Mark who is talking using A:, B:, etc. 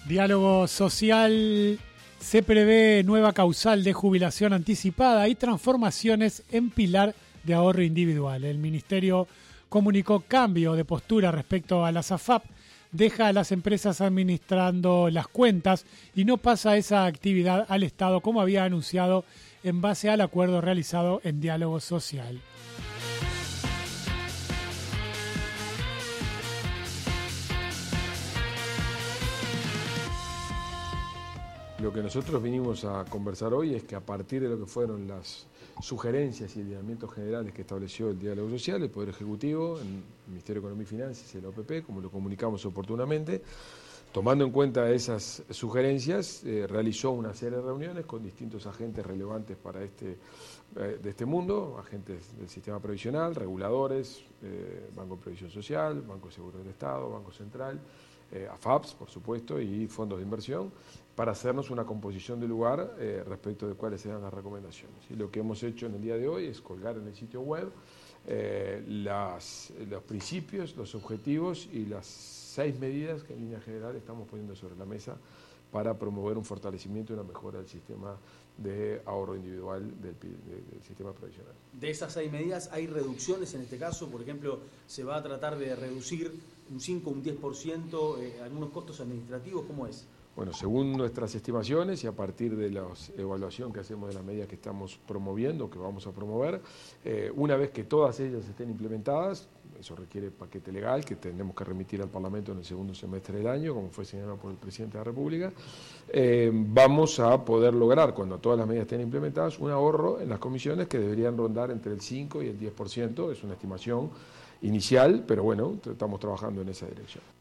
A: Diálogo social, se prevé nueva causal de jubilación anticipada y transformaciones en pilar de ahorro individual. El Ministerio comunicó cambio de postura respecto a las AFAP, deja a las empresas administrando las cuentas y no pasa esa actividad al Estado como había anunciado en base al acuerdo realizado en Diálogo Social.
B: Lo que nosotros vinimos a conversar hoy es que a partir de lo que fueron las sugerencias y lineamientos generales que estableció el Diálogo Social, el Poder Ejecutivo, el Ministerio de Economía y Finanzas y el OPP, como lo comunicamos oportunamente, tomando en cuenta esas sugerencias, realizó una serie de reuniones con distintos agentes relevantes para de este mundo, agentes del sistema previsional, reguladores, Banco de Previsión Social, Banco de Seguros del Estado, Banco Central, AFAPs, por supuesto, y fondos de inversión, para hacernos una composición de lugar respecto de cuáles eran las recomendaciones. Y lo que hemos hecho en el día de hoy es colgar en el sitio web los principios, los objetivos y las 6 medidas que en línea general estamos poniendo sobre la mesa para promover un fortalecimiento y una mejora del sistema de ahorro individual del sistema previsional.
C: De esas 6 medidas, ¿hay reducciones en este caso? Por ejemplo, ¿se va a tratar de reducir un 5 o un 10% algunos costos administrativos? ¿Cómo es?
B: Bueno, según nuestras estimaciones y a partir de la evaluación que hacemos de las medidas que estamos promoviendo, que vamos a promover, una vez que todas ellas estén implementadas, eso requiere paquete legal que tendremos que remitir al Parlamento en el segundo semestre del año, como fue señalado por el Presidente de la República, vamos a poder lograr, cuando todas las medidas estén implementadas, un ahorro en las comisiones que deberían rondar entre el 5 y el 10%, es una estimación inicial, pero bueno, estamos trabajando en esa dirección.